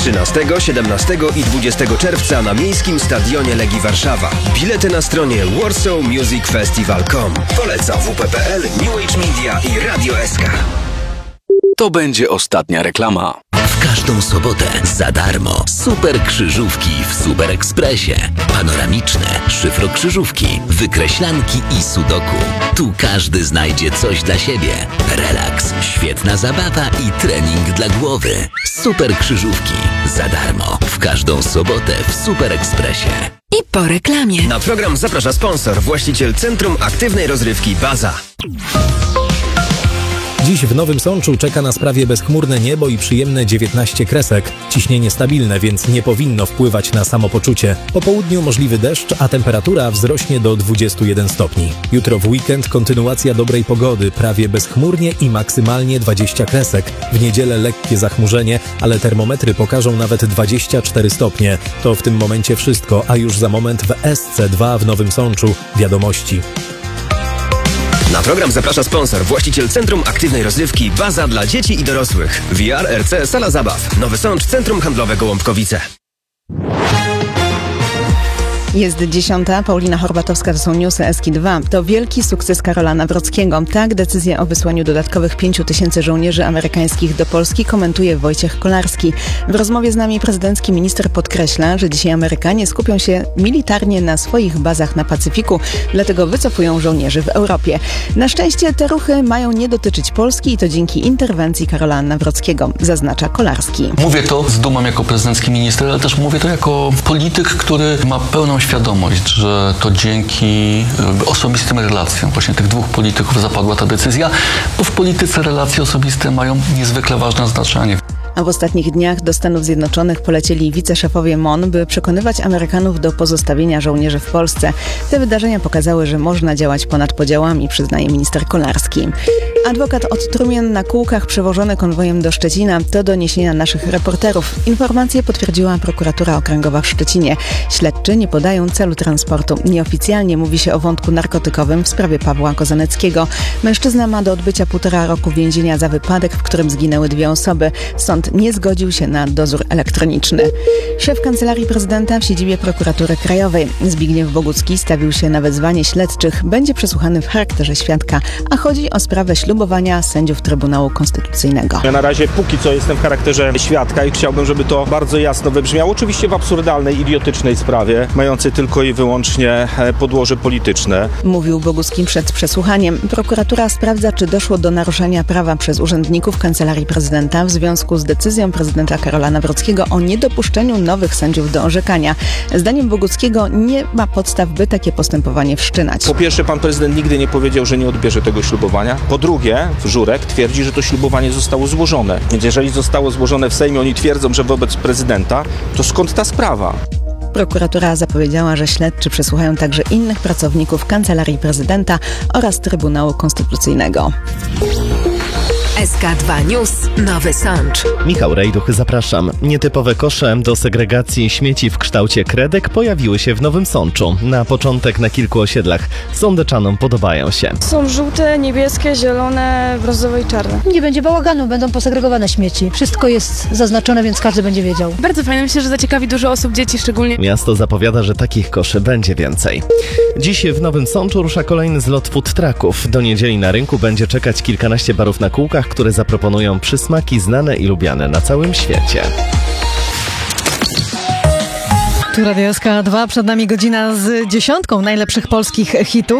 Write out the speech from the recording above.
13, 17 i 20 czerwca na Miejskim Stadionie Legii Warszawa. Bilety na stronie warsawmusicfestival.com. Poleca WP.pl, New Age Media i Radio SK. To będzie ostatnia reklama. W każdą sobotę za darmo super krzyżówki w Super Expressie. Panoramiczne, szyfrokrzyżówki, wykreślanki i sudoku. Tu każdy znajdzie coś dla siebie. Relaks, świetna zabawa i trening dla głowy. Super krzyżówki za darmo w każdą sobotę w Super Expressie. I po reklamie. Na program zaprasza sponsor, właściciel Centrum Aktywnej Rozrywki Baza. Dziś w Nowym Sączu czeka nas prawie bezchmurne niebo i przyjemne 19 kresek. Ciśnienie stabilne, więc nie powinno wpływać na samopoczucie. Po południu możliwy deszcz, a temperatura wzrośnie do 21 stopni. Jutro w weekend kontynuacja dobrej pogody, prawie bezchmurnie i maksymalnie 20 kresek. W niedzielę lekkie zachmurzenie, ale termometry pokażą nawet 24 stopnie. To w tym momencie wszystko, a już za moment w SC2 w Nowym Sączu wiadomości. Na program zaprasza sponsor, właściciel Centrum Aktywnej Rozrywki Baza dla dzieci i dorosłych. VR RC Sala Zabaw. Nowy Sącz, Centrum Handlowe Gołąbkowice. Jest 10. Paulina Horbatowska, to są newsy SK2. To wielki sukces Karola Nawrockiego. Tak, decyzję o wysłaniu dodatkowych 5 000 żołnierzy amerykańskich do Polski komentuje Wojciech Kolarski. W rozmowie z nami prezydencki minister podkreśla, że dzisiaj Amerykanie skupią się militarnie na swoich bazach na Pacyfiku, dlatego wycofują żołnierzy w Europie. Na szczęście te ruchy mają nie dotyczyć Polski i to dzięki interwencji Karola Nawrockiego, zaznacza Kolarski. Mówię to z dumą jako prezydencki minister, ale też mówię to jako polityk, który ma pełną świadomość, że to dzięki osobistym relacjom właśnie tych dwóch polityków zapadła ta decyzja, bo w polityce relacje osobiste mają niezwykle ważne znaczenie. A w ostatnich dniach do Stanów Zjednoczonych polecieli wiceszefowie MON, by przekonywać Amerykanów do pozostawienia żołnierzy w Polsce. Te wydarzenia pokazały, że można działać ponad podziałami, przyznaje minister Kolarski. Adwokat od trumien na kółkach przewożony konwojem do Szczecina to doniesienia naszych reporterów. Informacje potwierdziła prokuratura okręgowa w Szczecinie. Śledczy nie podają celu transportu. Nieoficjalnie mówi się o wątku narkotykowym w sprawie Pawła Kozaneckiego. Mężczyzna ma do odbycia 1,5 roku więzienia za wypadek, w którym zginęły 2 osoby. Sąd nie zgodził się na dozór elektroniczny. Szef Kancelarii Prezydenta w siedzibie Prokuratury Krajowej Zbigniew Bogucki stawił się na wezwanie śledczych. Będzie przesłuchany w charakterze świadka, a chodzi o sprawę ślubowania sędziów Trybunału Konstytucyjnego. Ja na razie póki co jestem w charakterze świadka i chciałbym, żeby to bardzo jasno wybrzmiało. Oczywiście w absurdalnej, idiotycznej sprawie, mającej tylko i wyłącznie podłoże polityczne. Mówił Bogucki przed przesłuchaniem. Prokuratura sprawdza, czy doszło do naruszenia prawa przez urzędników Kancelarii Prezydenta w związku z decyzją prezydenta Karola Nawrockiego o niedopuszczeniu nowych sędziów do orzekania. Zdaniem Boguckiego nie ma podstaw, by takie postępowanie wszczynać. Po pierwsze, pan prezydent nigdy nie powiedział, że nie odbierze tego ślubowania. Po drugie, Żurek twierdzi, że to ślubowanie zostało złożone. Więc jeżeli zostało złożone w Sejmie, oni twierdzą, że wobec prezydenta, to skąd ta sprawa? Prokuratura zapowiedziała, że śledczy przesłuchają także innych pracowników Kancelarii Prezydenta oraz Trybunału Konstytucyjnego. SK2 News, Nowy Sącz. Michał Rejduch, zapraszam. Nietypowe kosze do segregacji śmieci w kształcie kredek pojawiły się w Nowym Sączu. Na początek na kilku osiedlach. Sądeczanom podobają się. Są żółte, niebieskie, zielone, brązowe i czarne. Nie będzie bałaganu, będą posegregowane śmieci. Wszystko jest zaznaczone, więc każdy będzie wiedział. Bardzo fajnie, myślę, że zaciekawi dużo osób, dzieci szczególnie. Miasto zapowiada, że takich koszy będzie więcej. Dziś w Nowym Sączu rusza kolejny zlot food trucków. Do niedzieli na rynku będzie czekać kilkanaście barów na kółkach, które zaproponują przysmaki znane i lubiane na całym świecie. Tu Radio SK2, przed nami godzina z 10 najlepszych polskich hitów.